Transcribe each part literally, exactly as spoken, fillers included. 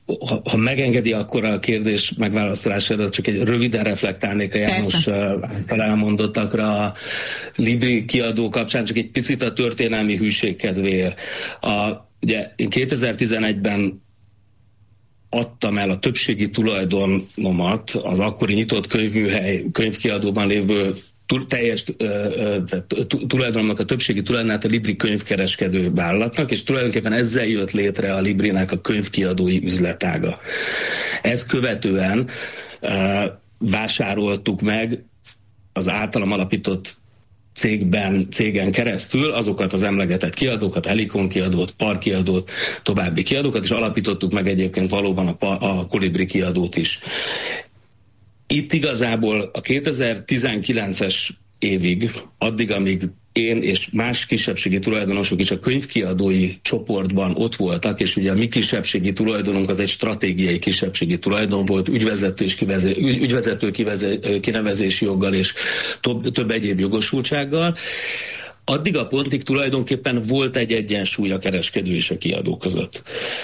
ha, ha megengedi, akkor a kérdés megválaszolására csak egy röviden reflektálnék a János által elmondottakra a Libri kiadó kapcsán, csak egy picit a történelmi hűség kedvéért. A, ugye én kétezer-tizenegyben adtam el a többségi tulajdonomat az akkori nyitott könyvműhely könyvkiadóban lévő teljes tulajdonomnak a többségi tulajdonát a Libri könyvkereskedő vállalatnak, és tulajdonképpen ezzel jött létre a Librinek a könyvkiadói üzletága. Ezt követően uh, vásároltuk meg az általam alapított cégben, cégen keresztül azokat az emlegetett kiadókat, Helikon kiadót, Par kiadót, további kiadókat, és alapítottuk meg egyébként valóban a, a Kolibri kiadót is. Itt igazából a kétezer-tizenkilences évig, addig, amíg én és más kisebbségi tulajdonosok is a könyvkiadói csoportban ott voltak, és ugye a mi kisebbségi tulajdonunk az egy stratégiai kisebbségi tulajdon volt, ügyvezető, és kivezé, ügy, ügyvezető kivezé, kinevezési joggal és több, több egyéb jogosultsággal. Addig a pontig tulajdonképpen volt egy egyensúly a kereskedő és a kiadó között.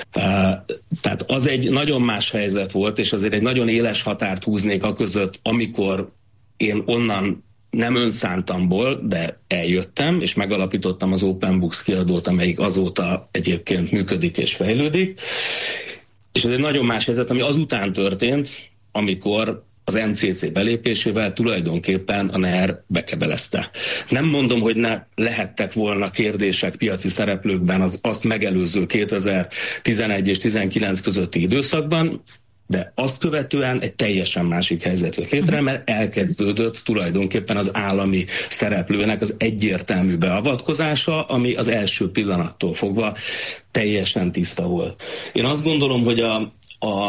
Tehát az egy nagyon más helyzet volt, és azért egy nagyon éles határt húznék a között, amikor én onnan nem önszántamból, de eljöttem, és megalapítottam az Open Books kiadót, amelyik azóta egyébként működik és fejlődik. És ez egy nagyon más helyzet, ami azután történt, amikor az em cé cé belépésével tulajdonképpen a NER bekebelezte. Nem mondom, hogy ne lehettek volna kérdések piaci szereplőkben az azt megelőző kétezer-tizenegy és tizenkilenc közötti időszakban, de azt követően egy teljesen másik helyzet jött létre, mert elkezdődött tulajdonképpen az állami szereplőnek az egyértelmű beavatkozása, ami az első pillanattól fogva teljesen tiszta volt. Én azt gondolom, hogy a, a,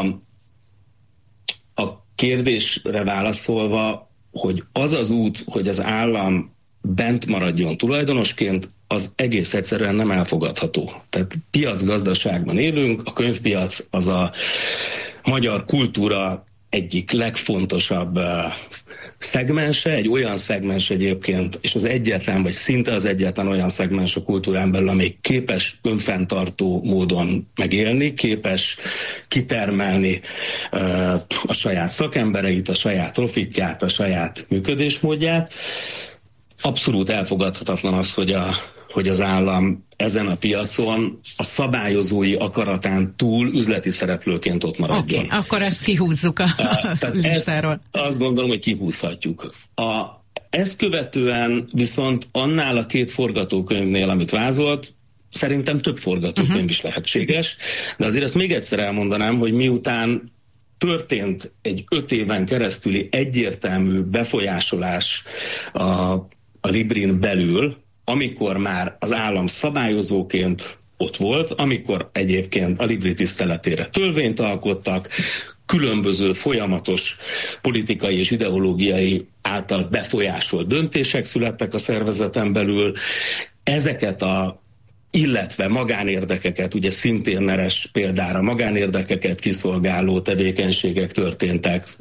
a kérdésre válaszolva, hogy az az út, hogy az állam bent maradjon tulajdonosként, az egész egyszerűen nem elfogadható. Tehát piacgazdaságban élünk, a könyvpiac az a magyar kultúra egyik legfontosabb uh, szegmense, egy olyan szegmens egyébként, és az egyetlen, vagy szinte az egyetlen olyan szegmens a kultúrán belül, amely képes önfenntartó módon megélni, képes kitermelni uh, a saját szakembereit, a saját profitját, a saját működésmódját. Abszolút elfogadhatatlan az, hogy a hogy az állam ezen a piacon a szabályozói akaratán túl üzleti szereplőként ott maradjon. Oké, okay, akkor ezt kihúzzuk a uh, listáról. Azt gondolom, hogy kihúzhatjuk. A, ezt követően viszont annál a két forgatókönyvnél, amit vázolt, szerintem több forgatókönyv uh-huh. is lehetséges, de azért ezt még egyszer elmondanám, hogy miután történt egy öt éven keresztüli egyértelmű befolyásolás a, a Librin belül, amikor már az állam szabályozóként ott volt, amikor egyébként a Libri tiszteletére törvényt alkottak, különböző folyamatos politikai és ideológiai által befolyásolt döntések születtek a szervezeten belül, ezeket a illetve magánérdekeket, ugye szintén neres példára magánérdekeket kiszolgáló tevékenységek történtek.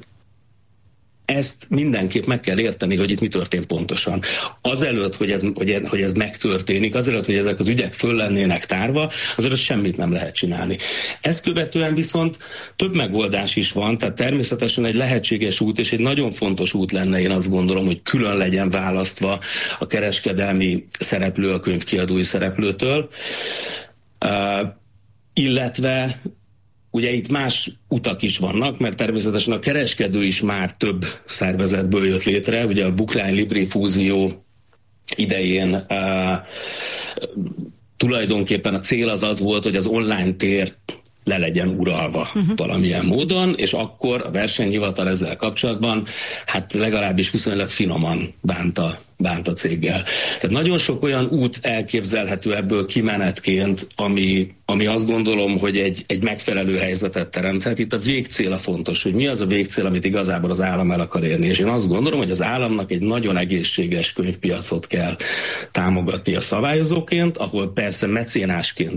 Ezt mindenképp meg kell érteni, hogy itt mi történt pontosan. Azelőtt, hogy ez, hogy, hogy ez megtörténik, azelőtt, hogy ezek az ügyek föl lennének tárva, azért semmit nem lehet csinálni. Ezt követően viszont több megoldás is van, tehát természetesen egy lehetséges út, és egy nagyon fontos út lenne, én azt gondolom, hogy külön legyen választva a kereskedelmi szereplő a könyvkiadói szereplőtől, uh, illetve ugye itt más utak is vannak, mert természetesen a kereskedő is már több szervezetből jött létre. Ugye a Bookline Libri fúzió idején uh, tulajdonképpen a cél az az volt, hogy az online tér le legyen uralva uh-huh. valamilyen módon, és akkor a versenyhivatal ezzel kapcsolatban hát legalábbis viszonylag finoman bánta, bánta céggel. Tehát nagyon sok olyan út elképzelhető ebből kimenetként, ami, ami azt gondolom, hogy egy, egy megfelelő helyzetet teremthet. Itt a végcél a fontos, hogy mi az a végcél, amit igazából az állam el akar érni. És én azt gondolom, hogy az államnak egy nagyon egészséges könyvpiacot kell támogatni a szabályozóként, ahol persze mecénásként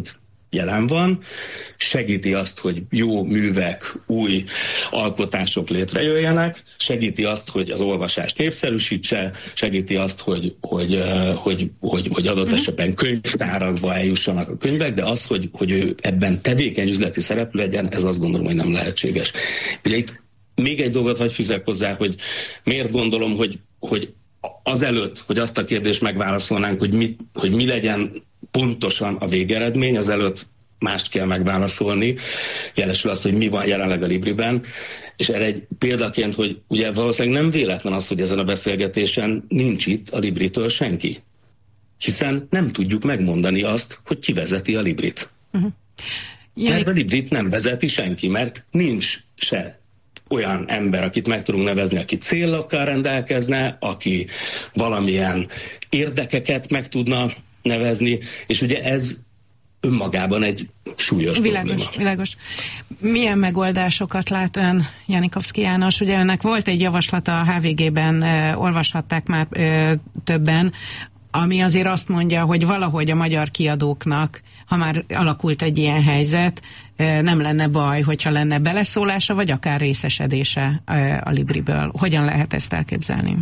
jelen van, segíti azt, hogy jó művek, új alkotások létrejöjjenek, segíti azt, hogy az olvasást népszerűsítse, segíti azt, hogy, hogy, hogy, hogy, hogy adott esetben könyvtárakba eljussanak a könyvek, de az, hogy, hogy ő ebben tevékeny üzleti szereplő legyen, ez azt gondolom, hogy nem lehetséges. Ugye itt még egy dolgot hadd fűzzek hozzá, hogy miért gondolom, hogy, hogy azelőtt, hogy azt a kérdést megválaszolnánk, hogy mi, hogy mi legyen pontosan a végeredmény, azelőtt mást kell megválaszolni, jelesül azt, hogy mi van jelenleg a Libriben, és erre egy példaként, hogy ugye valószínűleg nem véletlen az, hogy ezen a beszélgetésen nincs itt a Libritől senki. Hiszen nem tudjuk megmondani azt, hogy ki vezeti a Librit. Uh-huh. Mert a Librit nem vezeti senki, mert nincs se olyan ember, akit meg tudunk nevezni, aki célokkal rendelkezne, aki valamilyen érdekeket meg tudna nevezni, és ugye ez önmagában egy súlyos világos, probléma. Világos. Milyen megoldásokat lát ön, Janikovszky János? Ugye önnek volt egy javaslata a há vé gében, eh, olvashatták már eh, többen, ami azért azt mondja, hogy valahogy a magyar kiadóknak, ha már alakult egy ilyen helyzet, eh, nem lenne baj, hogyha lenne beleszólása, vagy akár részesedése eh, a Libriből. Hogyan lehet ezt elképzelni?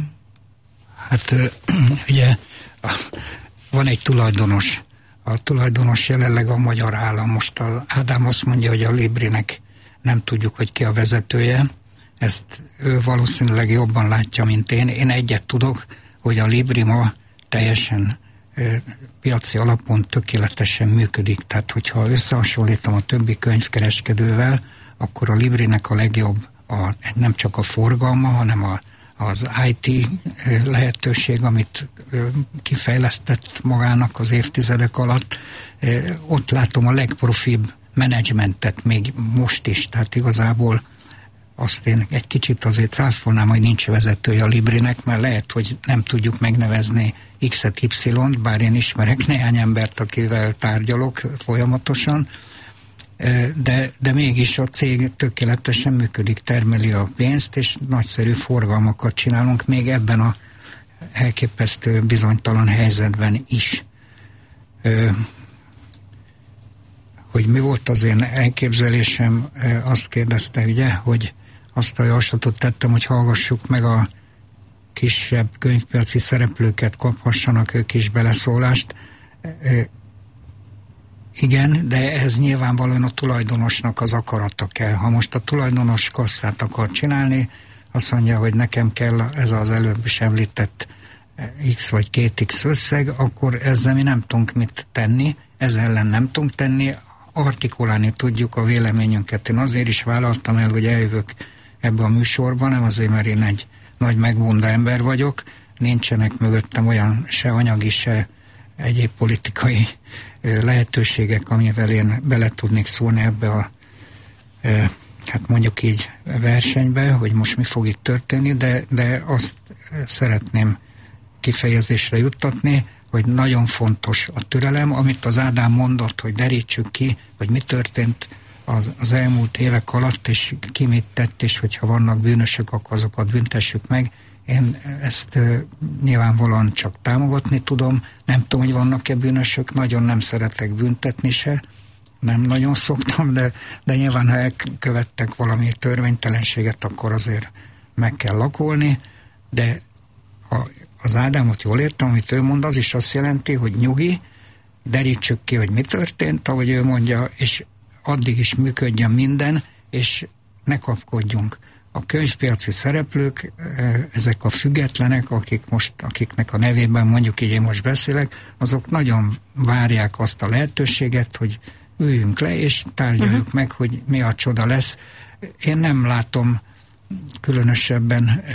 Hát ugye van egy tulajdonos. A tulajdonos jelenleg a magyar állam. Most a Ádám azt mondja, hogy a Librinek nem tudjuk, hogy ki a vezetője. Ezt ő valószínűleg jobban látja, mint én. Én egyet tudok, hogy a Libri ma teljesen e, piaci alapon tökéletesen működik. Tehát, hogyha összehasonlítom a többi könyvkereskedővel, akkor a Librinek a legjobb a, nem csak a forgalma, hanem a az i té lehetőség, amit kifejlesztett magának az évtizedek alatt, ott látom a legprofibb menedzsmentet még most is, tehát igazából azt én egy kicsit azért cáfolnám, hogy nincs vezetője a Librinek, mert lehet, hogy nem tudjuk megnevezni X-et, Y-t, bár én ismerek néhány embert, akivel tárgyalok folyamatosan, De, de mégis a cég tökéletesen működik, termeli a pénzt, és nagyszerű forgalmakat csinálunk még ebben a elképesztő bizonytalan helyzetben is. Ö, hogy mi volt az én elképzelésem, azt kérdezte, ugye, hogy azt a javaslatot tettem, hogy hallgassuk meg a kisebb könyvpiaci szereplőket, kaphassanak ők is beleszólást. Ö, Igen, de ez nyilvánvalóan a tulajdonosnak az akarata kell. Ha most a tulajdonos kasszát akar csinálni, azt mondja, hogy nekem kell ez az előbb is említett X vagy két X összeg, akkor ezzel mi nem tudunk mit tenni, ez ellen nem tudunk tenni, artikulálni tudjuk a véleményünket. Én azért is vállaltam el, hogy eljövök ebbe a műsorba, nem azért, mert én egy nagy megmondó ember vagyok, nincsenek mögöttem olyan se anyagi, se egyéb politikai lehetőségek, amivel én bele tudnék szólni ebbe a hát mondjuk így versenybe, hogy most mi fog itt történni, de, de azt szeretném kifejezésre juttatni, hogy nagyon fontos a türelem, amit az Ádám mondott, hogy derítsük ki, hogy mi történt az, az elmúlt évek alatt, és ki mit tett, és hogyha vannak bűnösök, akkor azokat büntessük meg. Én ezt uh, nyilvánvalóan csak támogatni tudom, nem tudom, hogy vannak-e bűnösök, nagyon nem szeretek büntetni se, nem nagyon szoktam, de, de nyilván, ha elkövettek valami törvénytelenséget, akkor azért meg kell lakolni, de a, az Ádámot jól értem, amit ő mond, az is azt jelenti, hogy nyugi, derítsük ki, hogy mi történt, ahogy ő mondja, és addig is működjön minden, és ne kapkodjunk. A könyvpiaci szereplők, ezek a függetlenek, akik most, akiknek a nevében mondjuk így én most beszélek, azok nagyon várják azt a lehetőséget, hogy üljünk le, és tárgyaljuk uh-huh. meg, hogy mi a csoda lesz. Én nem látom különösebben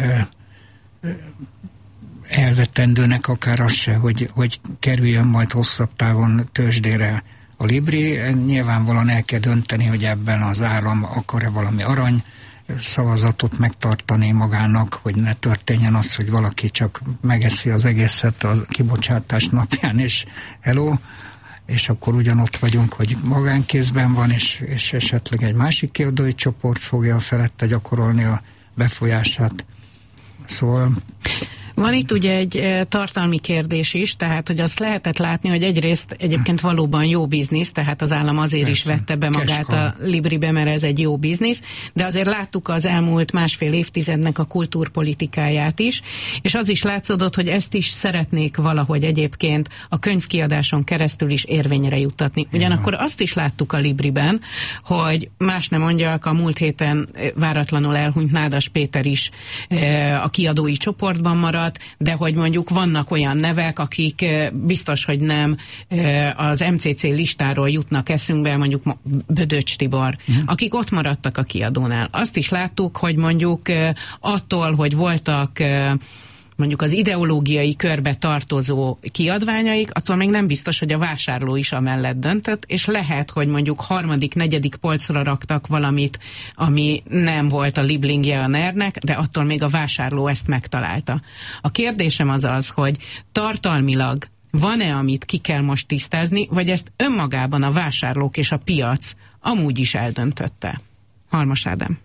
elvetendőnek akár az se, hogy, hogy kerüljön majd hosszabb távon tőzsdére a Libri. Nyilvánvalóan el kell dönteni, hogy ebben az állam akar-e valami arany szavazatot megtartani magának, hogy ne történjen az, hogy valaki csak megeszi az egészet a kibocsátás napján, és hello, és akkor ugyanott vagyunk, hogy magánkézben van, és, és esetleg egy másik kiadói csoport fogja felette gyakorolni a befolyását. Szóval Van itt ugye egy tartalmi kérdés is, tehát hogy azt lehetett látni, hogy egyrészt egyébként valóban jó biznisz, tehát az állam azért Persze. is vette be magát Keska. a Libribe, mert ez egy jó biznisz, de azért láttuk az elmúlt másfél évtizednek a kultúrpolitikáját is, és az is látszódott, hogy ezt is szeretnék valahogy egyébként a könyvkiadáson keresztül is érvényre juttatni. Ugyanakkor azt is láttuk a Libriben, hogy más nem mondjak, a múlt héten váratlanul elhunyt Nádas Péter is a kiadói csoportban maradt, de hogy mondjuk vannak olyan nevek, akik biztos, hogy nem az em cé cé listáról jutnak eszünkbe, mondjuk Bödöcs Tibor, uh-huh. akik ott maradtak a kiadónál. Azt is láttuk, hogy mondjuk attól, hogy voltak mondjuk az ideológiai körbe tartozó kiadványaik, attól még nem biztos, hogy a vásárló is amellett döntött, és lehet, hogy mondjuk harmadik, negyedik polcra raktak valamit, ami nem volt a liblingje a nernek, de attól még a vásárló ezt megtalálta. A kérdésem az az, hogy tartalmilag van-e, amit ki kell most tisztázni, vagy ezt önmagában a vásárlók és a piac amúgy is eldöntötte? Halmos Ádám.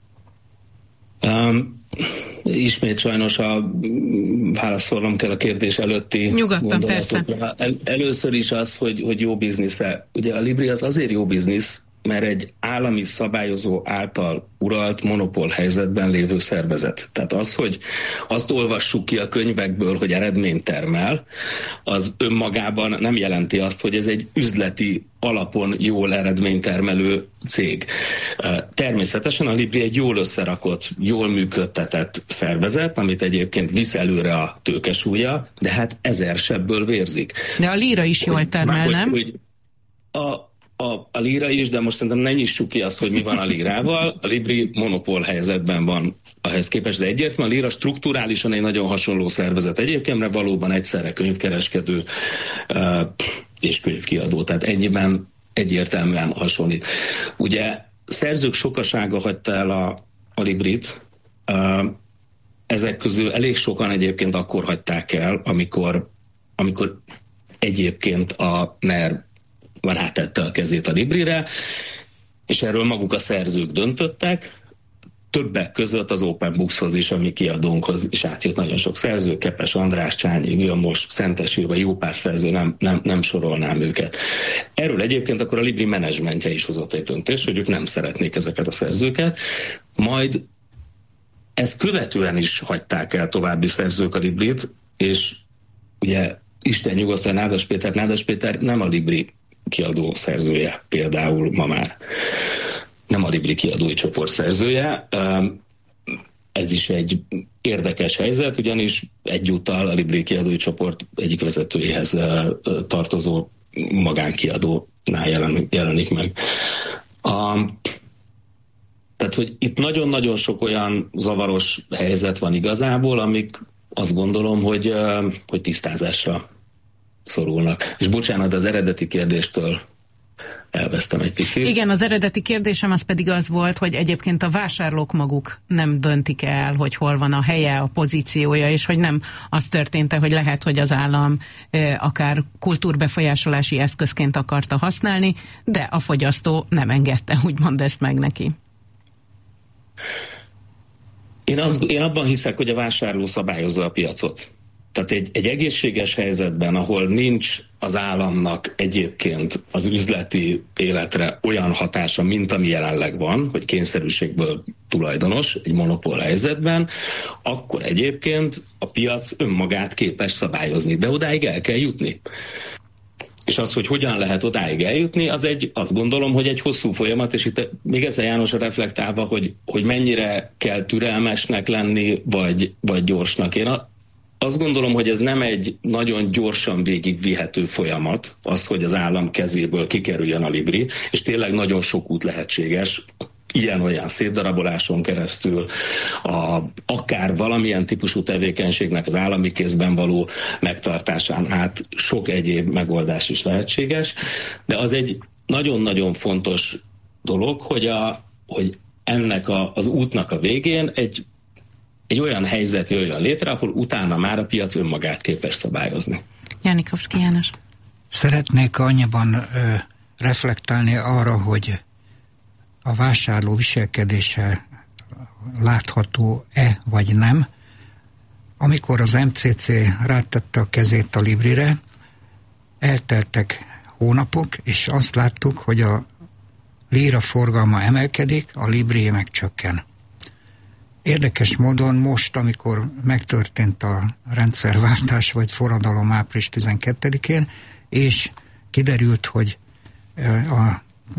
Um, ismét sajnos a válaszolnom kell a kérdés előtti Nyugodtan, persze. El, először is az, hogy, hogy jó biznisze. Ugye a Libri az azért jó biznisz, mert egy állami szabályozó által uralt monopól helyzetben lévő szervezet. Tehát az, hogy azt olvassuk ki a könyvekből, hogy eredményt termel, az önmagában nem jelenti azt, hogy ez egy üzleti alapon jól eredménytermelő cég. Természetesen a Libri egy jól összerakott, jól működtetett szervezet, amit egyébként visz előre a tőkesúlya, de hát ezer sebből vérzik. De a Líra is jól termel, hogy, nem? Hogy a A, a Líra is, de most szerintem ne nyissuk ki azt, hogy mi van a Lírával. A Libri monopól helyzetben van ahhez képest, de egyértelműen a Líra strukturálisan egy nagyon hasonló szervezet. Egyébként mert valóban egyszerre könyvkereskedő uh, és könyvkiadó, tehát ennyiben egyértelműen hasonlít. Ugye szerzők sokasága hagyta el a, a Librit, uh, ezek közül elég sokan egyébként akkor hagyták el, amikor, amikor egyébként a NER rátette a kezét a Librire, és erről maguk a szerzők döntöttek, többek között az Open Bookshoz is, a mi kiadónkhoz is átjött nagyon sok szerző, Kepes András, Csányi Vilmos, Szentesülve, jó pár szerző, nem, nem, nem sorolnám őket. Erről egyébként akkor a Libri menedzsmentje is hozott egy döntést, hogy ők nem szeretnék ezeket a szerzőket, majd ezt követően is hagyták el további szerzők a Librit, és ugye Isten nyugosztal Nádas Péter, Nádas Péter nem a Libri kiadó szerzője például ma már. Nem a Libri kiadói csoport szerzője. Ez is egy érdekes helyzet, ugyanis egyúttal a Libri kiadói csoport egyik vezetőjéhez tartozó magánkiadónál jelenik, jelenik meg. A, tehát, hogy itt nagyon-nagyon sok olyan zavaros helyzet van igazából, amik azt gondolom, hogy, hogy tisztázásra szorulnak. És bocsánat, az eredeti kérdéstől elvesztem egy picit. Igen, az eredeti kérdésem az pedig az volt, hogy egyébként a vásárlók maguk nem döntik el, hogy hol van a helye, a pozíciója, és hogy nem az történt, hogy lehet, hogy az állam eh, akár kultúrbefolyásolási eszközként akarta használni, de a fogyasztó nem engedte, úgymond ezt meg neki. Én, az, én abban hiszek, hogy a vásárló szabályozza a piacot. Tehát egy, egy egészséges helyzetben, ahol nincs az államnak egyébként az üzleti életre olyan hatása, mint ami jelenleg van, hogy kényszerűségből tulajdonos egy monopól helyzetben, akkor egyébként a piac önmagát képes szabályozni, de odáig el kell jutni. És az, hogy hogyan lehet odáig eljutni, az egy, azt gondolom, hogy egy hosszú folyamat, és itt még egyszer Jánosra reflektálva, hogy, hogy mennyire kell türelmesnek lenni, vagy, vagy gyorsnak. Én a, azt gondolom, hogy ez nem egy nagyon gyorsan végigvihető folyamat, az, hogy az állam kezéből kikerüljön a Libri, és tényleg nagyon sok út lehetséges, ilyen-olyan szétdaraboláson keresztül, a, akár valamilyen típusú tevékenységnek az állami kézben való megtartásán át sok egyéb megoldás is lehetséges, de az egy nagyon-nagyon fontos dolog, hogy, a, hogy ennek a, az útnak a végén egy, egy olyan helyzet jöjjön létre, ahol utána már a piac önmagát képes szabályozni. Janikovszky János. Szeretnék annyiban ö, reflektálni arra, hogy a vásárló viselkedése látható-e vagy nem. amikor az em cé cé rátette a kezét a Librire, elteltek hónapok, és azt láttuk, hogy a líra forgalma emelkedik, a Librié meg csökken. Érdekes módon most, amikor megtörtént a rendszerváltás vagy forradalom április tizenkettedikén, és kiderült, hogy a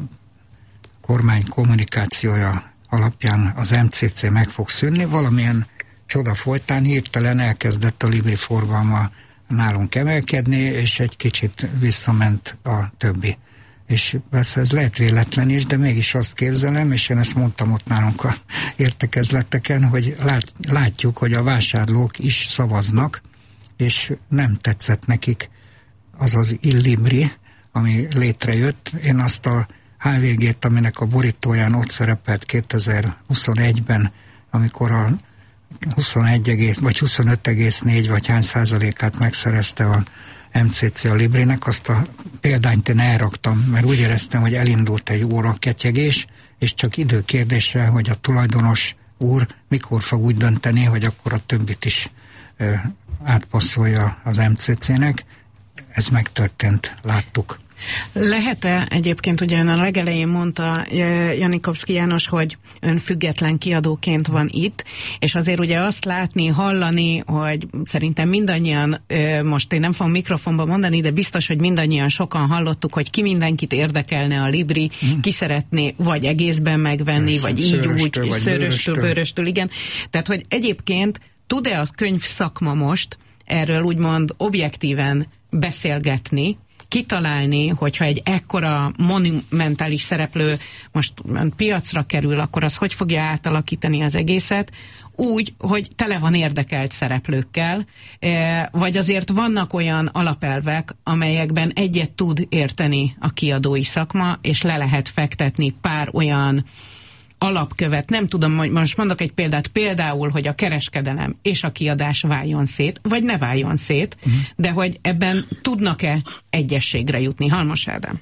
kormány kommunikációja alapján az em cé cé meg fog szűnni, valamilyen csoda folytán hirtelen elkezdett a Libri forgalma nálunk emelkedni, és egy kicsit visszament a többi. És persze ez lehet véletlen is, de mégis azt képzelem, és én ezt mondtam ott nálunk a értekezleteken, hogy lát, látjuk, hogy a vásárlók is szavaznak, és nem tetszett nekik az az Illibri, ami létrejött. Én azt a há vé gét, aminek a borítóján ott szerepelt kétezer-huszonegyben, amikor a huszonegy vagy huszonöt egész négy vagy hány százalékát megszerezte a em cé cé a Librinek, azt a példányt én elraktam, mert úgy éreztem, hogy elindult egy óra ketyegés, és csak időkérdése, hogy a tulajdonos úr mikor fog úgy dönteni, hogy akkor a többit is ö, átpasszolja az em cé cének. Ez megtörtént, láttuk. Lehet-e egyébként, ugye ön a legelején mondta, Janikovszky János, hogy ön független kiadóként van itt, és azért ugye azt látni, hallani, hogy szerintem mindannyian, most én nem fogom mikrofonba mondani, de biztos, hogy mindannyian sokan hallottuk, hogy ki mindenkit érdekelne a Libri, mm. ki szeretné vagy egészben megvenni, Persze, vagy így úgy, vagy szőröstől, bőröstől, igen. Tehát, hogy egyébként tud-e a könyv szakma most erről úgymond objektíven beszélgetni, kitalálni, hogyha egy ekkora monumentális szereplő most piacra kerül, akkor az hogy fogja átalakítani az egészet, úgy, hogy tele van érdekelt szereplőkkel, vagy azért vannak olyan alapelvek, amelyekben egyet tud érteni a kiadói szakma, és le lehet fektetni pár olyan alapkövet, nem tudom, hogy most mondok egy példát, például, hogy a kereskedelem és a kiadás váljon szét, vagy ne váljon szét, uh-huh. de hogy ebben tudnak-e egyességre jutni? Halmos Ádám.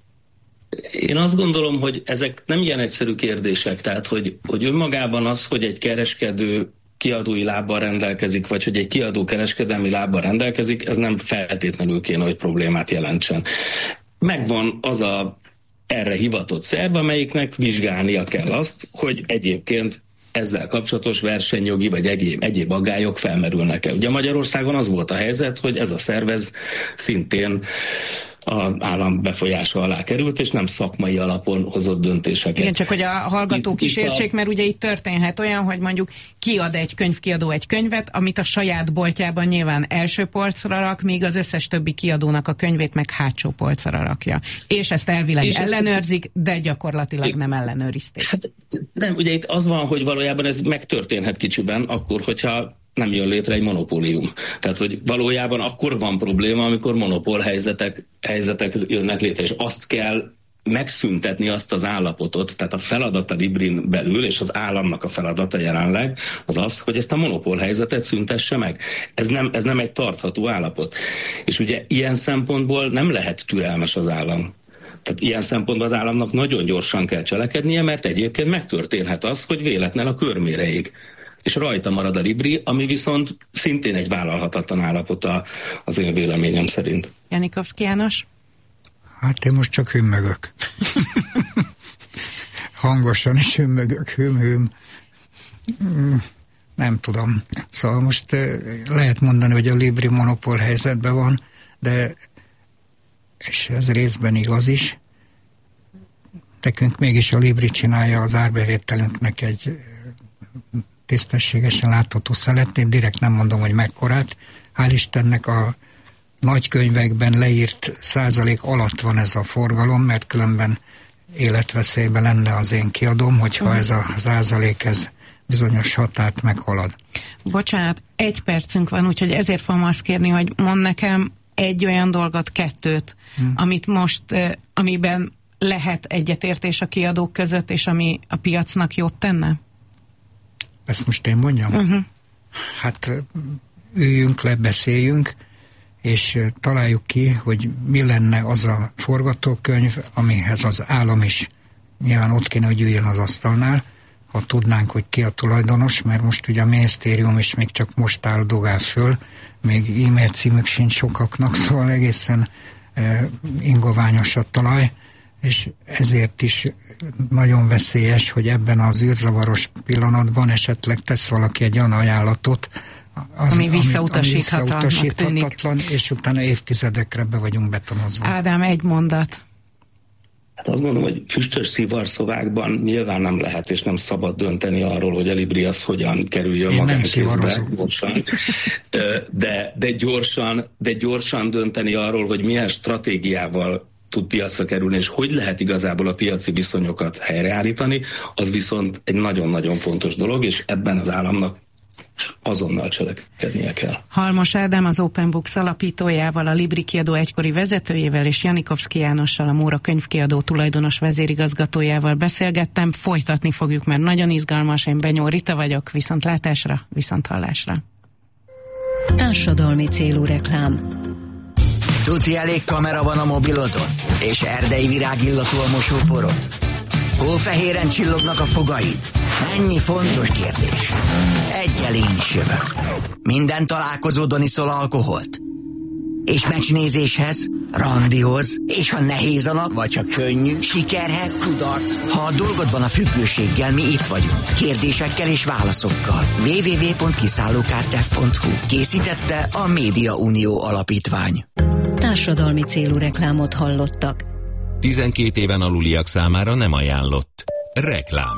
Én azt gondolom, hogy ezek nem ilyen egyszerű kérdések, tehát hogy, hogy önmagában az, hogy egy kereskedő kiadói lábbal rendelkezik, vagy hogy egy kiadó kereskedelmi lábbal rendelkezik, ez nem feltétlenül kéne, hogy problémát jelentsen. Megvan az a erre hivatott szerv, amelyiknek vizsgálnia kell azt, hogy egyébként ezzel kapcsolatos versenyjogi vagy egyéb, egyéb aggályok felmerülnek-e. Ugye Magyarországon az volt a helyzet, hogy ez a szervez szintén az állam befolyása alá került, és nem szakmai alapon hozott döntéseket. Igen, csak hogy a hallgatók itt, is itt értsék, a... mert ugye itt történhet olyan, hogy mondjuk kiad egy könyvkiadó egy könyvet, amit a saját boltjában nyilván első polcra rak, míg az összes többi kiadónak a könyvét meg hátsó polcra rakja. És ezt elvileg és ellenőrzik, ezt... de gyakorlatilag é... nem ellenőrizték. Hát nem, ugye itt az van, hogy valójában ez megtörténhet kicsiben, akkor, hogyha nem jön létre egy monopólium. Tehát, hogy valójában akkor van probléma, amikor monopól helyzetek, helyzetek jönnek létre, és azt kell megszüntetni azt az állapotot, tehát a feladat a Librin belül, és az államnak a feladata jelenleg az az, hogy ezt a monopól helyzetet szüntesse meg. Ez nem, ez nem egy tartható állapot. És ugye ilyen szempontból nem lehet türelmes az állam. Tehát ilyen szempontból az államnak nagyon gyorsan kell cselekednie, mert egyébként megtörténhet az, hogy véletlen a körmére ég. És rajta marad a Libri, ami viszont szintén egy vállalhatatlan állapota az én véleményem szerint. Janikovszky János? Hát én most csak hümmögök. Hangosan is hümmögök, hüm-hüm. Nem tudom. Szóval most lehet mondani, hogy a Libri monopól helyzetben van, de és ez részben igaz is. Nekünk mégis a Libri csinálja az árbevételünknek egy tisztességesen látható szeletét, direkt nem mondom, hogy mekkorát. Hál' Istennek a nagykönyvekben leírt százalék alatt van ez a forgalom, mert különben életveszélyben lenne az én kiadóm, hogyha uh-huh. ez a százalék ez bizonyos határt meghalad. Bocsánat, egy percünk van, úgyhogy ezért fogom azt kérni, hogy mondd nekem egy olyan dolgot, kettőt, hmm. amit most, amiben lehet egyetértés a kiadók között, és ami a piacnak jót tenne? Ezt most én mondjam? Uh-huh. Hát üljünk le, beszéljünk, és találjuk ki, hogy mi lenne az a forgatókönyv, amihez az állam is nyilván ott kéne, hogy üljön az asztalnál, ha tudnánk, hogy ki a tulajdonos, mert most ugye a minisztérium is még csak most áldogál föl, még e-mail címük sincs sokaknak, szóval egészen e, ingoványos a talaj, és ezért is nagyon veszélyes, hogy ebben az űrzavaros pillanatban esetleg tesz valaki egy olyan ajánlatot, az, ami visszautasíthatatlan, ami visszautasíthatatlan és utána évtizedekre be vagyunk betonozva. Ádám, egy mondat. Hát azt gondolom, hogy füstös szivarszovákban nyilván nem lehet és nem szabad dönteni arról, hogy a Libri az hogyan kerüljön magánkézbe gyorsan. De, de, gyorsan, de gyorsan dönteni arról, hogy milyen stratégiával tud piacra kerülni, és hogy lehet igazából a piaci viszonyokat helyreállítani, az viszont egy nagyon-nagyon fontos dolog, és ebben az államnak azonnal cselekednie kell. Halmos Ádám, az Open Books alapítójával, a Libri kiadó egykori vezetőjével és Janikovszky Jánossal, a Móra könyvkiadó tulajdonos vezérigazgatójával beszélgettem. Folytatni fogjuk, mert nagyon izgalmas. Én Benyó Rita vagyok. Viszontlátásra, viszonthallásra. Társadalmi célú reklám. Tuti elég kamera van a mobilodon? És erdei virágillatú a mosóporod? Hófehéren csillognak a fogaid? Ennyi fontos kérdés. Egyel én is jövök. Minden találkozódon iszol alkoholt? És meccsnézéshez, randihoz, és ha nehéz a nap, vagy ha könnyű, sikerhez, kudarc. Ha a dolgod van a függőséggel, mi itt vagyunk. Kérdésekkel és válaszokkal. double-u double-u double-u pont kiszállókártyák pont hu. Készítette a Média Unió Alapítvány. Társadalmi célú reklámot hallottak. tizenkét éven aluliak számára nem ajánlott. Reklám.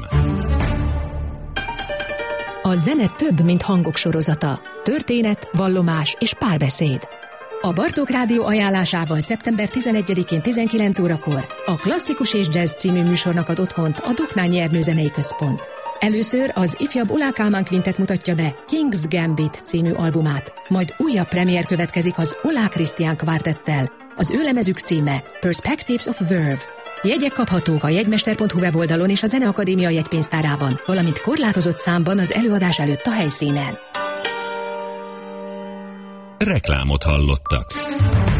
A zene több, mint hangok sorozata. Történet, vallomás és párbeszéd. A Bartók Rádió ajánlásával szeptember tizenegyedikén tizenkilenc órakor a Klasszikus és Jazz című műsornak ad otthont a Doknányi Ernő Zenei Központ. Először az ifjabb Oláh Kálmán Quintet mutatja be King's Gambit című albumát, majd újabb premier következik az Oláh Krisztián Kvártettel. Az ő lemezük címe Perspectives of Verve. Jegyek kaphatók a jegymester pont hu weboldalon és a Zeneakadémia jegypénztárában, valamint korlátozott számban az előadás előtt a helyszínen. Reklámot hallottak.